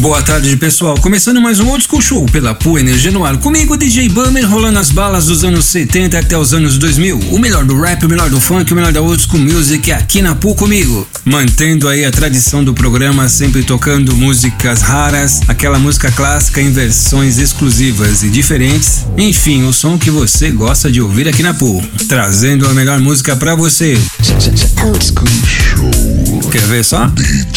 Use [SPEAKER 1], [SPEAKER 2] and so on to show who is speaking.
[SPEAKER 1] Boa tarde, pessoal. Começando mais um Old School Show pela Pua Energia no ar. Comigo, DJ Bummer, rolando as balas dos anos 70 até os anos 2000. O melhor do rap, o melhor do funk, o melhor da Old School Music aqui na Pua comigo. Mantendo aí a tradição do programa, sempre tocando músicas raras, aquela música clássica em versões exclusivas e diferentes. Enfim, o som que você gosta de ouvir aqui na Pua. Trazendo a melhor música pra você.
[SPEAKER 2] Old School Show.
[SPEAKER 1] Quer ver só?